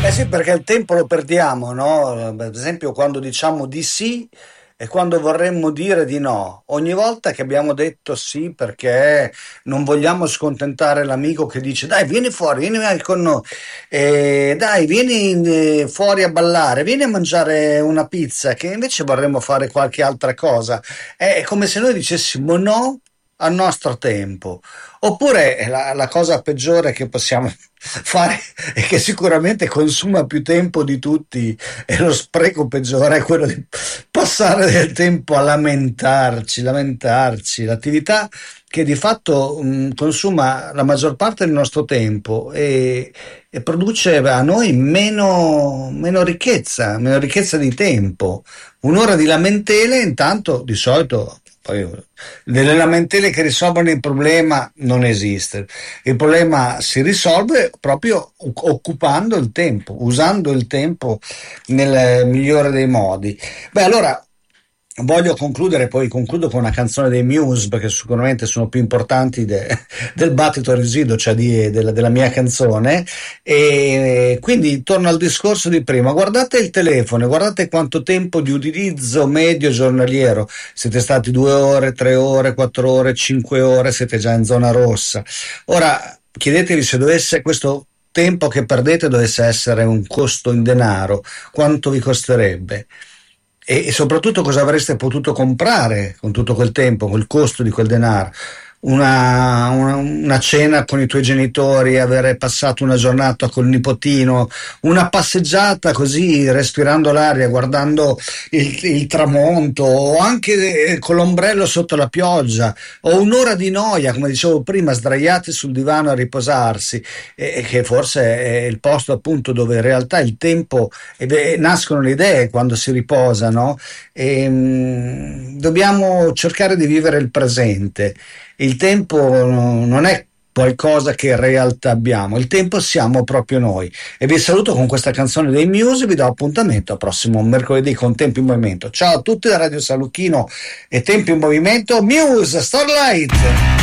Eh sì, perché il tempo lo perdiamo, no? Per esempio, quando diciamo di sì e quando vorremmo dire di no. Ogni volta che abbiamo detto sì perché non vogliamo scontentare l'amico che dice dai, vieni fuori, vieni con noi, dai, vieni fuori a ballare, vieni a mangiare una pizza, che invece vorremmo fare qualche altra cosa. È come se noi dicessimo no al nostro tempo. Oppure la cosa peggiore che possiamo fare e che sicuramente consuma più tempo di tutti e lo spreco peggiore è quello di passare del tempo a lamentarci, l'attività che di fatto consuma la maggior parte del nostro tempo e produce a noi meno ricchezza di tempo. Un'ora di lamentele, intanto di solito poi, delle lamentele che risolvono il problema non esiste. Il problema si risolve proprio occupando il tempo, usando il tempo nel migliore dei modi. Beh, allora voglio concludere, poi concludo con una canzone dei Muse, perché sicuramente sono più importanti del battito residuo, cioè della mia canzone. E quindi torno al discorso di prima. Guardate il telefono, guardate quanto tempo di utilizzo medio giornaliero. Siete stati 2 ore, 3 ore, 4 ore, 5 ore, siete già in zona rossa. Ora chiedetevi se dovesse questo tempo che perdete dovesse essere un costo in denaro, quanto vi costerebbe? E soprattutto cosa avreste potuto comprare con tutto quel tempo, col costo di quel denaro? Una cena con i tuoi genitori, avere passato una giornata col nipotino, una passeggiata così, respirando l'aria, guardando il tramonto, o anche con l'ombrello sotto la pioggia, o un'ora di noia, come dicevo prima, sdraiati sul divano a riposarsi, e che forse è il posto appunto dove in realtà il tempo nascono le idee quando si riposa, no? Dobbiamo cercare di vivere il presente. Il tempo non è qualcosa che in realtà abbiamo, il tempo siamo proprio noi. E vi saluto con questa canzone dei Muse, vi do appuntamento al prossimo mercoledì con Tempo in Movimento. Ciao a tutti da Radio Saluchino e Tempo in Movimento, Muse, Starlight!